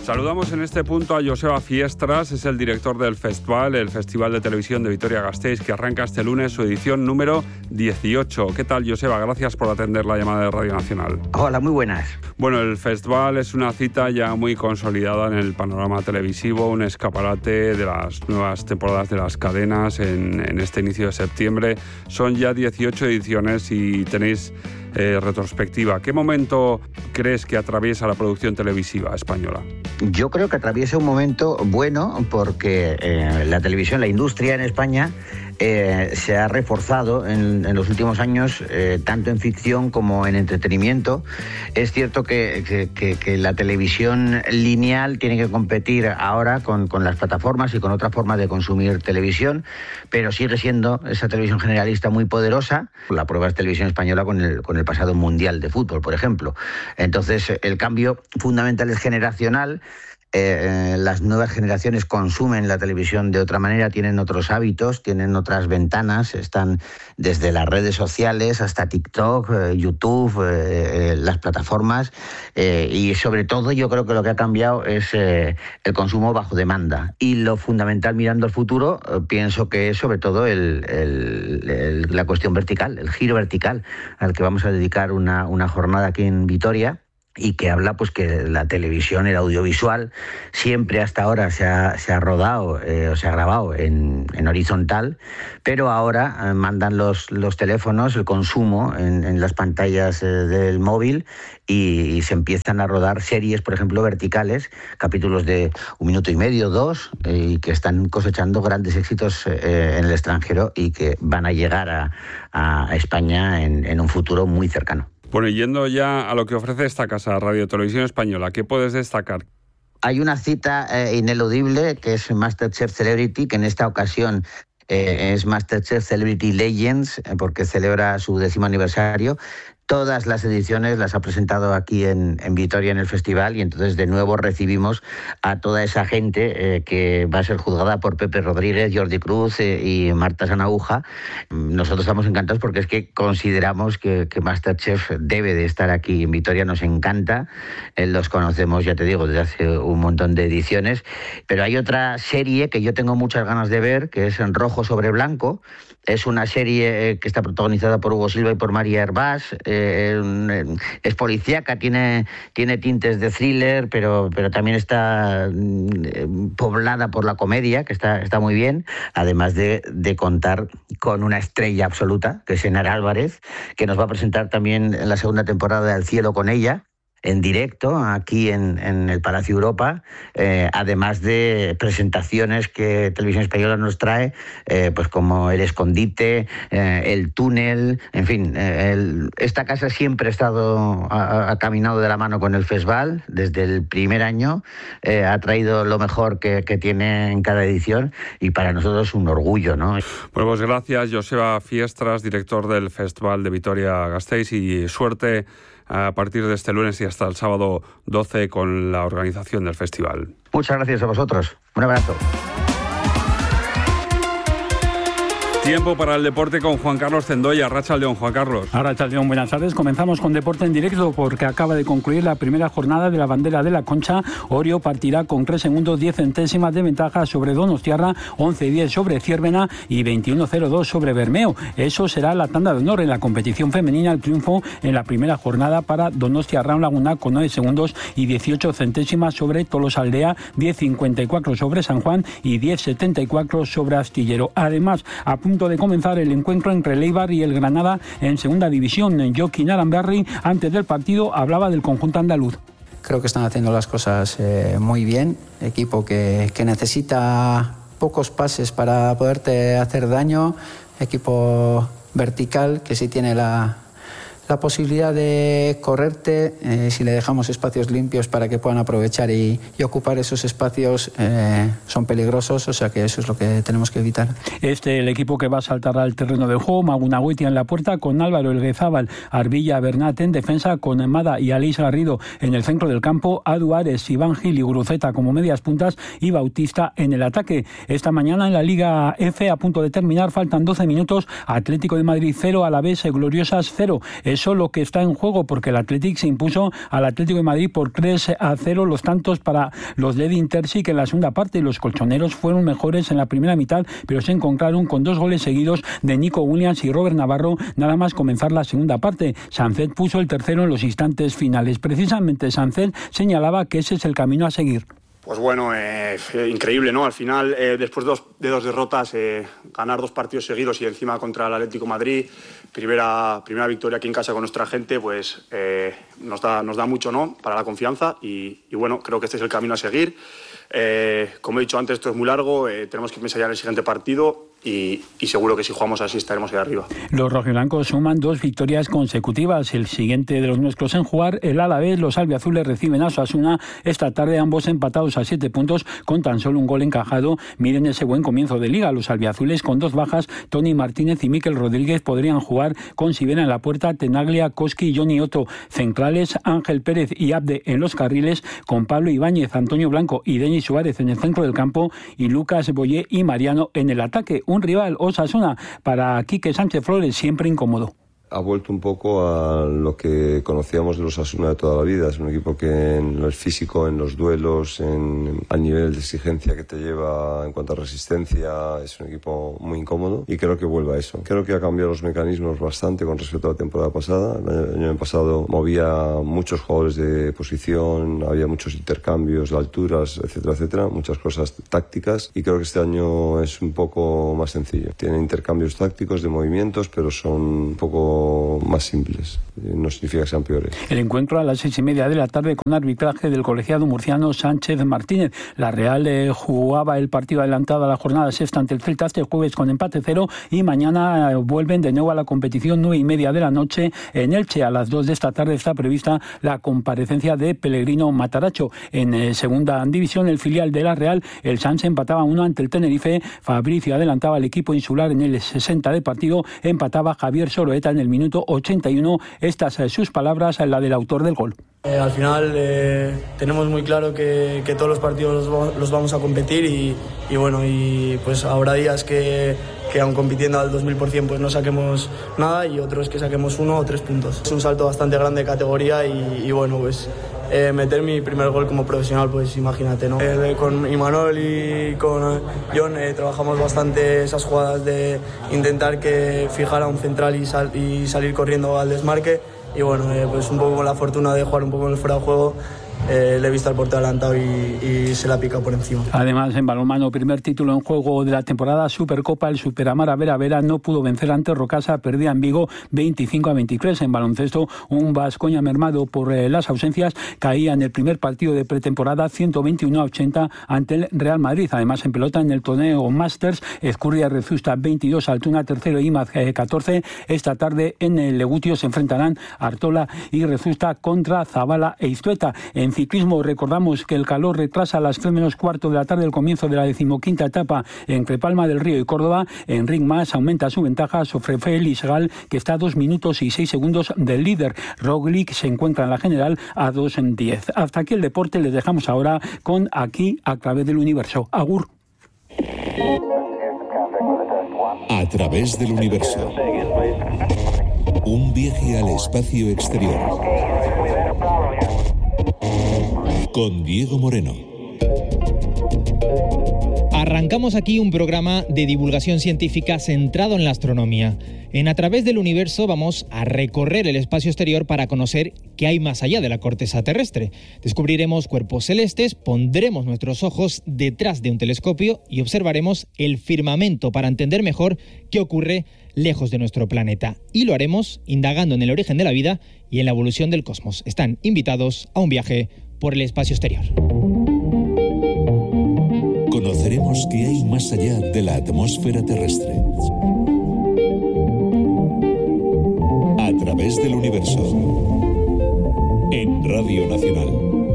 Saludamos en este punto a Joseba Fiestras, es el director del Festval, el Festival de Televisión de Vitoria-Gasteiz, que arranca este lunes su edición número 18. ¿Qué tal, Joseba? Gracias por atender la llamada de Radio Nacional. Hola, muy buenas. Bueno, el Festval es una cita ya muy consolidada en el panorama televisivo, un escaparate de las nuevas temporadas de las cadenas en este inicio de septiembre. Son ya 18 ediciones y tenéis retrospectiva. ¿Qué momento crees que atraviesa la producción televisiva española? Yo creo que atraviesa un momento bueno porque la televisión, la industria en España se ha reforzado en los últimos años, tanto en ficción como en entretenimiento. Es cierto que la televisión lineal tiene que competir ahora con las plataformas y con otra forma de consumir televisión, pero sigue siendo esa televisión generalista muy poderosa. La prueba es televisión española con el pasado Mundial de Fútbol, por ejemplo. Entonces, el cambio fundamental es generacional. Las nuevas generaciones consumen la televisión de otra manera, tienen otros hábitos, tienen otras ventanas, están desde las redes sociales hasta TikTok, YouTube, las plataformas, y sobre todo yo creo que lo que ha cambiado es el consumo bajo demanda. Y lo fundamental mirando al futuro, pienso que es sobre todo la cuestión vertical, el giro vertical, al que vamos a dedicar una jornada aquí en Vitoria, y que habla pues que la televisión, el audiovisual, siempre hasta ahora se ha rodado o se ha grabado en horizontal, pero ahora mandan los teléfonos, el consumo en las pantallas del móvil y se empiezan a rodar series, por ejemplo, verticales, capítulos de 1 minuto y medio, 2, y que están cosechando grandes éxitos en el extranjero y que van a llegar a España en un futuro muy cercano. Bueno, y yendo ya a lo que ofrece esta casa, Radio Televisión Española, ¿qué puedes destacar? Hay una cita ineludible que es MasterChef Celebrity, que en esta ocasión es MasterChef Celebrity Legends, porque celebra su 10º aniversario. Todas las ediciones las ha presentado aquí en Vitoria en el festival y entonces de nuevo recibimos a toda esa gente que va a ser juzgada por Pepe Rodríguez, Jordi Cruz y Marta Sanauja. Nosotros estamos encantados porque es que consideramos que MasterChef debe de estar aquí en Vitoria, nos encanta. Los conocemos, ya te digo, desde hace un montón de ediciones, pero hay otra serie que yo tengo muchas ganas de ver, que es En Rojo sobre Blanco. Es una serie que está protagonizada por Hugo Silva y por María Hervás. Es policíaca, tiene tintes de thriller, pero también está poblada por la comedia, que está muy bien, además de contar con una estrella absoluta, que es Enara Álvarez, que nos va a presentar también en la segunda temporada de Al cielo con ella, en directo, aquí en el Palacio Europa, además de presentaciones que Televisión Española nos trae, pues como El Escondite, El Túnel, en fin, esta casa siempre ha caminado de la mano con el Festval, desde el primer año, ha traído lo mejor que tiene en cada edición y para nosotros es un orgullo, ¿no? Bueno, pues gracias, Joseba Fiestras, director del Festival de Vitoria-Gasteiz, y suerte a partir de este lunes y hasta el sábado 12 con la organización del festival. Muchas gracias a vosotros. Un abrazo. Tiempo para el deporte con Juan Carlos Zendoya. Arratsaldeon, Juan Carlos. Arratsaldeon, buenas tardes. Comenzamos con deporte en directo porque acaba de concluir la primera jornada de la Bandera de la Concha. Orio partirá con 3 segundos 10 centésimas de ventaja sobre Donostiarra, 11-10 sobre Ciervena y 21-02 sobre Bermeo. Eso será la tanda de honor en la competición femenina. El triunfo en la primera jornada para Donostiarra Laguna con 9 segundos y 18 centésimas sobre Tolosaldea, 10-54 sobre San Juan y 10-74 sobre Astillero. Además, a punto de comenzar el encuentro entre el Eibar y el Granada en segunda división. Joaquín Aramberri, antes del partido, hablaba del conjunto andaluz. Creo que están haciendo las cosas muy bien. Equipo que necesita pocos pases para poderte hacer daño. Equipo vertical que sí tiene la posibilidad de correrte si le dejamos espacios limpios para que puedan aprovechar y ocupar esos espacios. Son peligrosos, o sea que eso es lo que tenemos que evitar. El equipo que va a saltar al terreno de juego, Magunagoitia en la puerta con Álvaro Elguezábal, Arbilla Bernat en defensa, con Mada y Aleix Garrido en el centro del campo, Adu Ares, Iván Gil y Guruceta como medias puntas y Bautista en el ataque. Esta mañana en la Liga F, a punto de terminar, faltan 12 minutos, Atlético de Madrid 0, Alavés Gloriosas 0. eso lo que está en juego, porque el Athletic se impuso al Atlético de Madrid por 3-0, los tantos para los de Edin Terzic en la segunda parte, y los colchoneros fueron mejores en la primera mitad, pero se encontraron con 2 goles seguidos de Nico Williams y Robert Navarro nada más comenzar la segunda parte. Sánchez puso el tercero en los instantes finales. Precisamente Sánchez señalaba que ese es el camino a seguir. Pues bueno, increíble, ¿no? Al final, después de dos derrotas, ganar 2 partidos seguidos y encima contra el Atlético de Madrid, primera victoria aquí en casa con nuestra gente, pues nos da mucho, ¿no? Para la confianza y bueno, creo que este es el camino a seguir. Como he dicho antes, esto es muy largo, tenemos que pensar ya en el siguiente partido y seguro que si jugamos así estaremos ahí arriba. Los rojiblancos suman 2 victorias consecutivas. El siguiente de los nuestros en jugar, el Alavés. Los albiazules reciben a Osasuna esta tarde, ambos empatados a 7 puntos con tan solo un gol encajado. Miren ese buen comienzo de liga. Los albiazules, con 2 bajas, Tony Martínez y Mikel Rodríguez, podrían jugar con Sivera en la puerta, Tenaglia, Koski y Johnny Otto. Centrales, Ángel Pérez y Abde en los carriles, con Pablo Ibáñez, Antonio Blanco y Denis Suárez en el centro del campo y Lucas Boyé y Mariano en el ataque. Un rival, Osasuna, para Quique Sánchez Flores, siempre incómodo. Ha vuelto un poco a lo que conocíamos de los Osasuna de toda la vida. Es un equipo que en lo físico, en los duelos, al nivel de exigencia que te lleva en cuanto a resistencia, es un equipo muy incómodo y creo que vuelve a eso. Creo que ha cambiado los mecanismos bastante con respecto a la temporada pasada. El año pasado movía muchos jugadores de posición, había muchos intercambios de alturas, etcétera, etcétera, muchas cosas tácticas, y creo que este año es un poco más sencillo. Tiene intercambios tácticos de movimientos, pero son un poco más simples, no significa que sean peores. El encuentro a las 6:30 de la tarde con arbitraje del colegiado murciano Sánchez Martínez. La Real jugaba el partido adelantado a la jornada sexta ante el Celta este jueves con empate 0 y mañana vuelven de nuevo a la competición 9:30 de la noche en Elche. A las 2 de esta tarde está prevista la comparecencia de Pellegrino Mataracho. En segunda división, el filial de la Real, el Sánchez, empataba 1 ante el Tenerife. Fabricio adelantaba al equipo insular en el 60 de partido, empataba Javier Soroeta en el minuto 81. Estas sus palabras, la del autor del gol. Al final tenemos muy claro que todos los partidos los vamos a competir y bueno, y pues habrá días que aun compitiendo al 2000% pues no saquemos nada y otros que saquemos 1 o 3 puntos. Es un salto bastante grande de categoría y bueno, pues meter mi primer gol como profesional, pues imagínate, ¿no? Con Imanol y con John trabajamos bastante esas jugadas de intentar que fijara un central y salir corriendo al desmarque. Y bueno, pues un poco con la fortuna de jugar un poco en el fuera de juego, le he visto al portero adelantado y se la ha picado por encima. Además, en balonmano, primer título en juego de la temporada, Supercopa, el Superamara Vera no pudo vencer ante Rocasa, perdía en Vigo 25-23. En baloncesto, un Baskonia mermado por las ausencias caía en el primer partido de pretemporada 121-80 ante el Real Madrid. Además, en pelota, en el torneo Masters, Ezcurria Rezusta 22, Altuna tercero, Imaz 14. Esta tarde en el Legutio se enfrentarán Artola y Rezusta contra Zabala e Iztueta. En ciclismo, recordamos que el calor retrasa a las 3:15 de la tarde el comienzo de la 15ª etapa entre Palma del Río y Córdoba. Enric Mas aumenta su ventaja sobre Félix Gal, que está a 2 minutos y 6 segundos del líder. Roglic se encuentra en la general a 2:10. Hasta aquí el deporte, les dejamos ahora con Aquí a través del universo. Agur. A través del universo. Un viaje al espacio exterior. Con Diego Moreno. Arrancamos aquí un programa de divulgación científica centrado en la astronomía. En A través del universo vamos a recorrer el espacio exterior para conocer qué hay más allá de la corteza terrestre. Descubriremos cuerpos celestes, pondremos nuestros ojos detrás de un telescopio y observaremos el firmamento para entender mejor qué ocurre lejos de nuestro planeta. Y lo haremos indagando en el origen de la vida y en la evolución del cosmos. Están invitados a un viaje por el espacio exterior. Conoceremos qué hay más allá de la atmósfera terrestre. A través del universo. En Radio Nacional.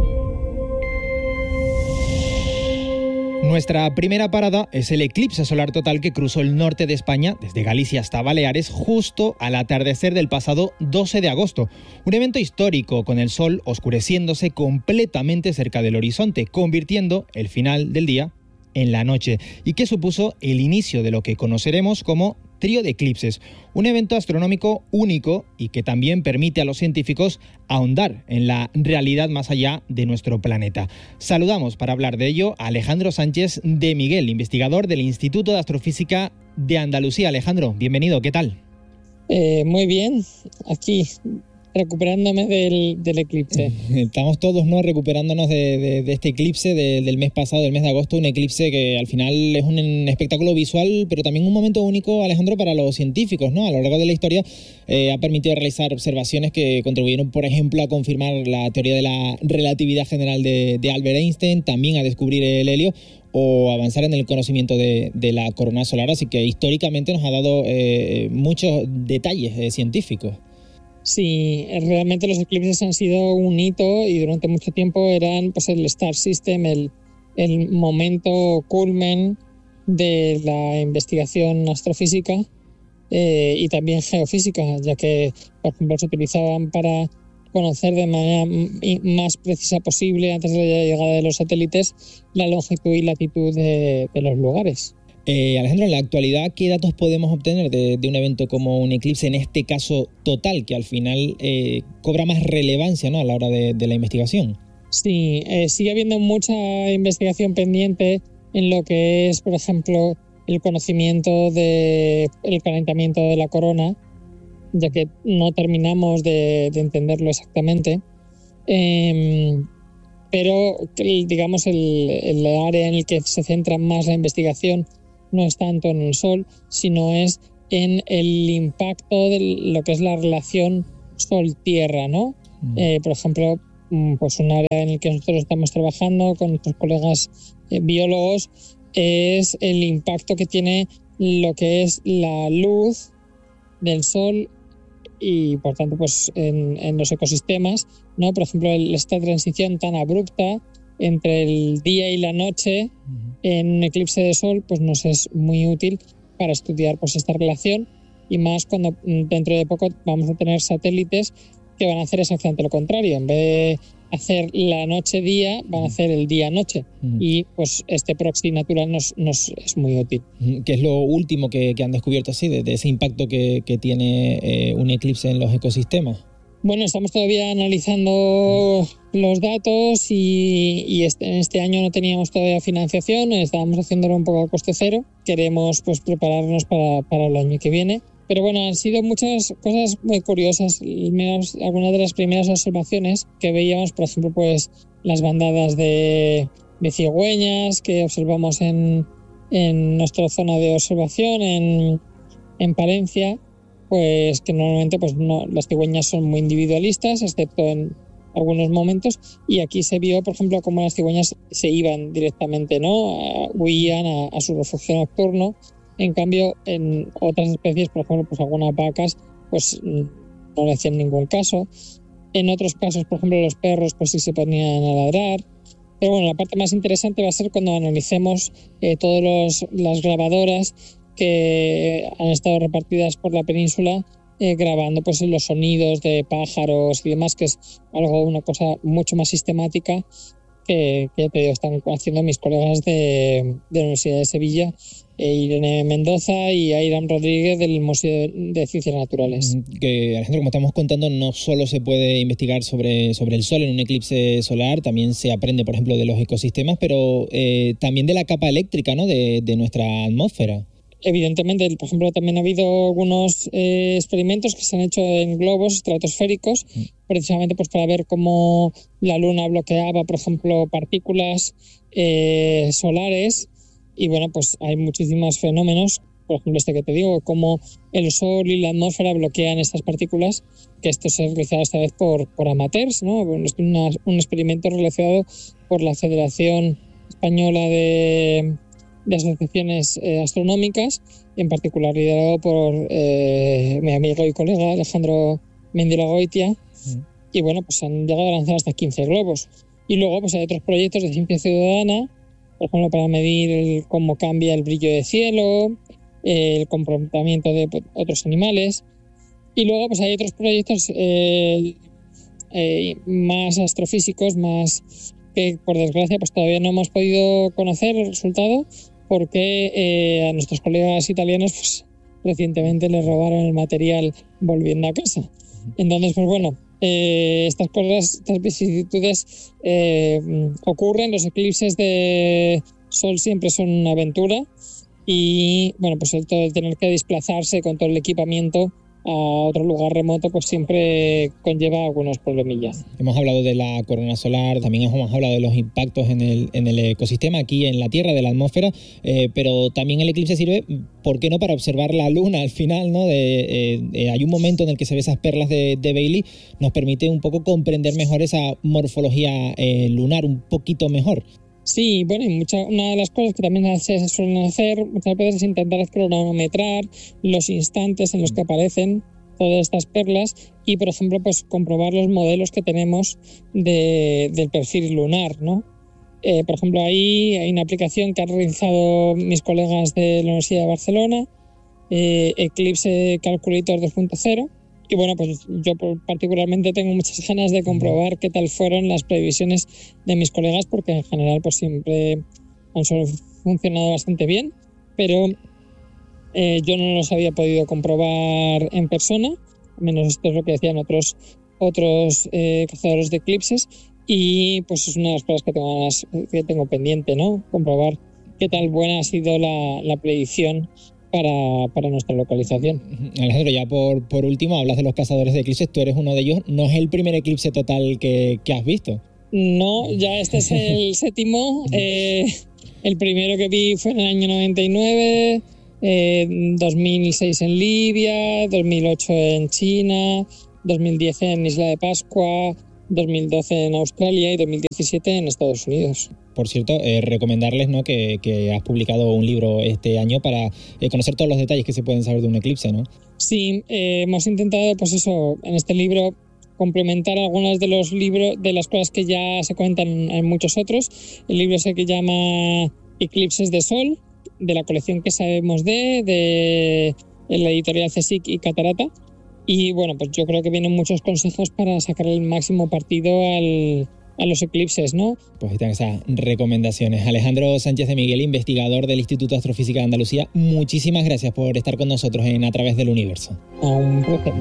Nuestra primera parada es el eclipse solar total que cruzó el norte de España, desde Galicia hasta Baleares, justo al atardecer del pasado 12 de agosto. Un evento histórico, con el sol oscureciéndose completamente cerca del horizonte, convirtiendo el final del día en la noche, y que supuso el inicio de lo que conoceremos como Trío de Eclipses, un evento astronómico único y que también permite a los científicos ahondar en la realidad más allá de nuestro planeta. Saludamos para hablar de ello a Alejandro Sánchez de Miguel, investigador del Instituto de Astrofísica de Andalucía. Alejandro, bienvenido, ¿qué tal? Muy bien, aquí recuperándome del eclipse. Estamos todos, ¿no?, recuperándonos de este eclipse del mes pasado, del mes de agosto, un eclipse que al final es un espectáculo visual, pero también un momento único, Alejandro, para los científicos, ¿no? A lo largo de la historia ha permitido realizar observaciones que contribuyeron, por ejemplo, a confirmar la teoría de la relatividad general de Albert Einstein, también a descubrir el helio o avanzar en el conocimiento de la corona solar, así que históricamente nos ha dado muchos detalles científicos. Sí, realmente los eclipses han sido un hito y durante mucho tiempo eran pues el Star System, el momento culmen de la investigación astrofísica y también geofísica, ya que, por ejemplo, se utilizaban para conocer de manera más precisa posible, antes de la llegada de los satélites, la longitud y latitud de los lugares. Alejandro, en la actualidad, ¿qué datos podemos obtener de un evento como un eclipse, en este caso total, que al final cobra más relevancia, ¿no?, a la hora de la investigación? Sí, sigue habiendo mucha investigación pendiente en lo que es, por ejemplo, el conocimiento del calentamiento de la corona, ya que no terminamos de entenderlo exactamente. Pero, digamos, el área en el que se centra más la investigación no es tanto en el Sol, sino es en el impacto de lo que es la relación Sol-Tierra, ¿no? Por ejemplo, pues un área en el que nosotros estamos trabajando con nuestros colegas biólogos es el impacto que tiene lo que es la luz del Sol y, por tanto, pues en los ecosistemas, ¿no? Por ejemplo, esta transición tan abrupta entre el día y la noche en un eclipse de sol, pues nos es muy útil para estudiar pues esta relación, y más cuando dentro de poco vamos a tener satélites que van a hacer exactamente lo contrario. En vez de hacer la noche-día, van a hacer el día-noche. Y pues este proxy natural nos es muy útil. ¿Qué es lo último que han descubierto así, de ese impacto que tiene un eclipse en los ecosistemas? Bueno, estamos todavía analizando los datos y en este año no teníamos todavía financiación, estábamos haciéndolo un poco a coste cero. Queremos pues prepararnos para el año que viene. Pero bueno, han sido muchas cosas muy curiosas. Algunas de las primeras observaciones que veíamos, por ejemplo, pues las bandadas de cigüeñas que observamos en nuestra zona de observación en Palencia, pues que normalmente pues no, las cigüeñas son muy individualistas, excepto en algunos momentos, y aquí se vio, por ejemplo, cómo las cigüeñas se iban directamente, ¿no? Huían a su refugio nocturno. En cambio, en otras especies, por ejemplo, pues algunas vacas, pues no le hacían ningún caso. En otros casos, por ejemplo, los perros, pues sí se ponían a ladrar. Pero bueno, la parte más interesante va a ser cuando analicemos todas las grabadoras que han estado repartidas por la península, grabando pues los sonidos de pájaros y demás, que es una cosa mucho más sistemática que ya te digo, están haciendo mis colegas de la Universidad de Sevilla, Irene Mendoza y Airam Rodríguez del Museo de Ciencias Naturales. Que, Alejandro, como estamos contando, no solo se puede investigar sobre el Sol en un eclipse solar, también se aprende, por ejemplo, de los ecosistemas, pero también de la capa eléctrica, ¿no?, de nuestra atmósfera. Evidentemente, por ejemplo, también ha habido algunos experimentos que se han hecho en globos estratosféricos, precisamente pues para ver cómo la Luna bloqueaba, por ejemplo, partículas solares. Y bueno, pues hay muchísimos fenómenos, por ejemplo este que te digo, cómo el Sol y la atmósfera bloquean estas partículas, que esto se ha realizado esta vez por amateurs, ¿no? Es un experimento realizado por la Federación Española de asociaciones astronómicas, en particular liderado por mi amigo y colega Alejandro Mendiragoitia. Y bueno, pues han llegado a lanzar hasta 15 globos. Y luego pues hay otros proyectos de ciencia ciudadana, por ejemplo, para medir cómo cambia el brillo del cielo, el comportamiento de otros animales. Y luego pues hay otros proyectos más astrofísicos, más que por desgracia pues todavía no hemos podido conocer el resultado, porque a nuestros colegas italianos pues recientemente le robaron el material volviendo a casa. Entonces, pues bueno, estas cosas, estas vicisitudes ocurren. Los eclipses de sol siempre son una aventura y bueno, pues el tener que desplazarse con todo el equipamiento a otro lugar remoto pues siempre conlleva algunos problemillas. Hemos hablado de la corona solar, también hemos hablado de los impactos en el ecosistema aquí en la Tierra, de la atmósfera, pero también el eclipse sirve, ¿por qué no?, para observar la luna al final, ¿no? Hay un momento en el que se ve esas perlas de Bailey, nos permite un poco comprender mejor esa morfología lunar un poquito mejor. Sí, bueno, y una de las cosas que también se suelen hacer muchas veces es intentar cronometrar los instantes en los que aparecen todas estas perlas y, por ejemplo, pues comprobar los modelos que tenemos del perfil lunar, ¿no? Por ejemplo, ahí hay una aplicación que han realizado mis colegas de la Universidad de Barcelona, Eclipse Calculator 2.0. Y bueno, pues yo particularmente tengo muchas ganas de comprobar qué tal fueron las previsiones de mis colegas, porque en general pues siempre han funcionado bastante bien, pero yo no los había podido comprobar en persona, al menos esto es lo que decían otros cazadores de eclipses, y pues es una de las cosas que tengo pendiente, ¿no? Comprobar qué tal buena ha sido la predicción para nuestra localización. Alejandro, ya por último, hablas de los cazadores de eclipses, tú eres uno de ellos. ¿No es el primer eclipse total que has visto? No, ya este es el séptimo. El primero que vi fue en el año 99, 2006 en Libia, 2008 en China, 2010 en Isla de Pascua, 2012 en Australia y 2017 en Estados Unidos. Por cierto, recomendarles, ¿no?, que has publicado un libro este año para conocer todos los detalles que se pueden saber de un eclipse, ¿no? Sí, hemos intentado, pues eso, en este libro complementar algunas de las cosas que ya se cuentan en muchos otros. El libro es el que llama Eclipses de Sol, de la colección que sabemos de la editorial CSIC y Catarata. Y bueno, pues yo creo que vienen muchos consejos para sacar el máximo partido a los eclipses, ¿no? Pues ahí están esas recomendaciones. Alejandro Sánchez de Miguel, investigador del Instituto de Astrofísica de Andalucía, muchísimas gracias por estar con nosotros en A Través del Universo. Un placer.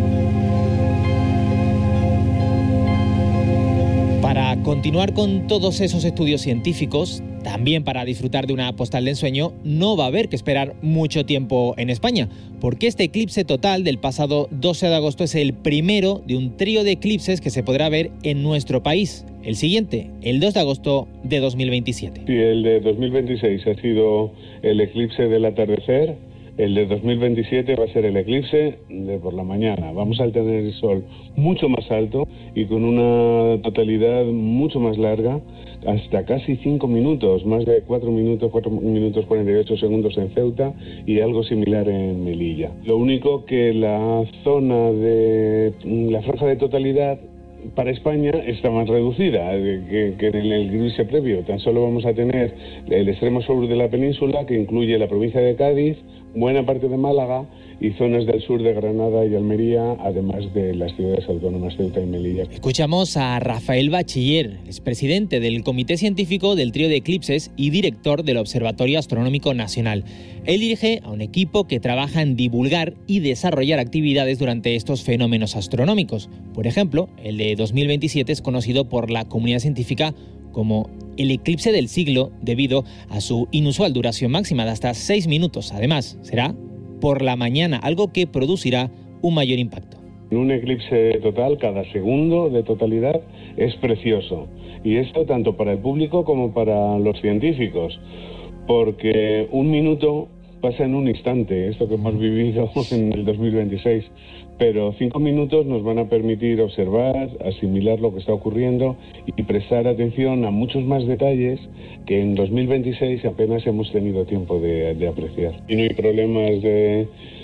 Para continuar con todos esos estudios científicos, también para disfrutar de una postal de ensueño, no va a haber que esperar mucho tiempo en España, porque este eclipse total del pasado 12 de agosto es el primero de un trío de eclipses que se podrá ver en nuestro país. El siguiente, el 2 de agosto de 2027. Sí, el de 2026 ha sido el eclipse del atardecer. El de 2027 va a ser el eclipse de por la mañana. Vamos a tener el sol mucho más alto y con una totalidad mucho más larga, hasta casi 5 minutos, más de 4 minutos 48 segundos en Ceuta y algo similar en Melilla. Lo único que la zona de la franja de totalidad para España está más reducida que en el eclipse previo. Tan solo vamos a tener el extremo sur de la península, que incluye la provincia de Cádiz, buena parte de Málaga y zonas del sur de Granada y Almería, además de las ciudades autónomas Ceuta y Melilla. Escuchamos a Rafael Bachiller, expresidente del Comité Científico del Trío de Eclipses y director del Observatorio Astronómico Nacional. Él dirige a un equipo que trabaja en divulgar y desarrollar actividades durante estos fenómenos astronómicos. Por ejemplo, el de 2027 es conocido por la comunidad científica como el eclipse del siglo debido a su inusual duración máxima de hasta 6 minutos. Además, será por la mañana, algo que producirá un mayor impacto. Un eclipse total, cada segundo de totalidad es precioso. Y esto tanto para el público como para los científicos, porque un minuto pasa en un instante, esto que hemos vivido en el 2026, pero 5 minutos nos van a permitir observar, asimilar lo que está ocurriendo y prestar atención a muchos más detalles que en 2026 apenas hemos tenido tiempo de apreciar. Y no hay problemas de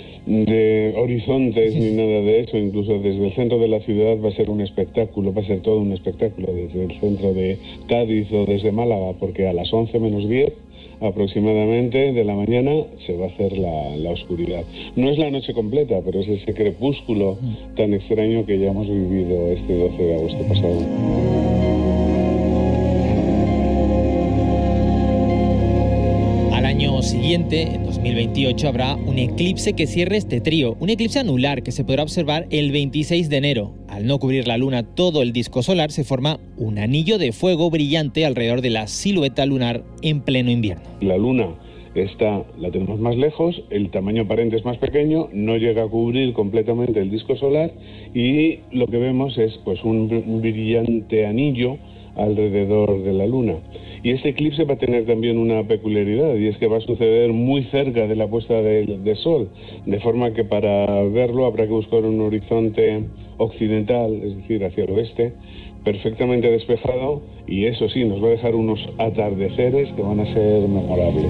horizontes ni nada de eso, incluso desde el centro de la ciudad va a ser un espectáculo, va a ser todo un espectáculo desde el centro de Cádiz o desde Málaga, porque a las 11 menos 10 aproximadamente de la mañana se va a hacer la oscuridad. No es la noche completa, pero es ese crepúsculo tan extraño que ya hemos vivido este 12 de agosto pasado. Al año siguiente, en 2028, habrá un eclipse que cierre este trío, un eclipse anular que se podrá observar el 26 de enero. Al no cubrir la Luna todo el disco solar, se forma un anillo de fuego brillante alrededor de la silueta lunar en pleno invierno. La Luna la tenemos más lejos, el tamaño aparente es más pequeño, no llega a cubrir completamente el disco solar y lo que vemos es pues un brillante anillo alrededor de la Luna. Y este eclipse va a tener también una peculiaridad, y es que va a suceder muy cerca de la puesta de sol, de forma que para verlo habrá que buscar un horizonte occidental, es decir, hacia el oeste, perfectamente despejado, y eso sí, nos va a dejar unos atardeceres que van a ser memorables.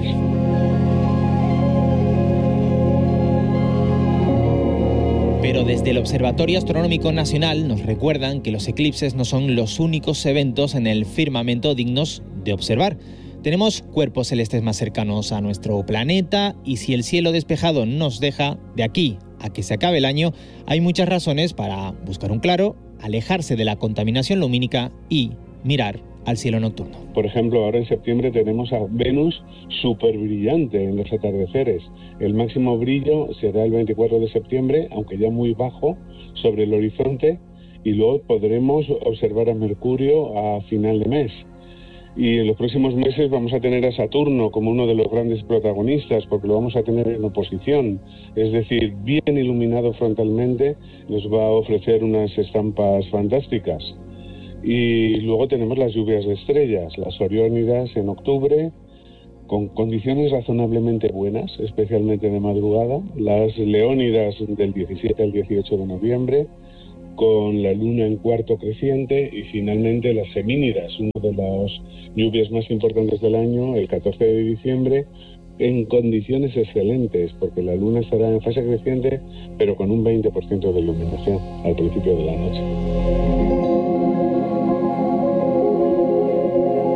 Pero desde el Observatorio Astronómico Nacional nos recuerdan que los eclipses no son los únicos eventos en el firmamento dignos de observar. Tenemos cuerpos celestes más cercanos a nuestro planeta y si el cielo despejado nos deja de aquí a que se acabe el año, hay muchas razones para buscar un claro, alejarse de la contaminación lumínica y mirar al cielo nocturno. Por ejemplo, ahora en septiembre tenemos a Venus súper brillante en los atardeceres. El máximo brillo será el 24 de septiembre, aunque ya muy bajo, sobre el horizonte, y luego podremos observar a Mercurio a final de mes. Y en los próximos meses vamos a tener a Saturno como uno de los grandes protagonistas, porque lo vamos a tener en oposición. Es decir, bien iluminado frontalmente, nos va a ofrecer unas estampas fantásticas. Y luego tenemos las lluvias de estrellas, las Oriónidas en octubre, con condiciones razonablemente buenas, especialmente de madrugada, las Leónidas del 17 al 18 de noviembre, con la luna en cuarto creciente, y finalmente las Gemínidas, una de las lluvias más importantes del año, el 14 de diciembre, en condiciones excelentes, porque la luna estará en fase creciente, pero con un 20% de iluminación al principio de la noche.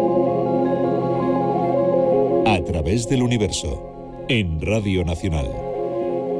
A través del universo, en Radio Nacional.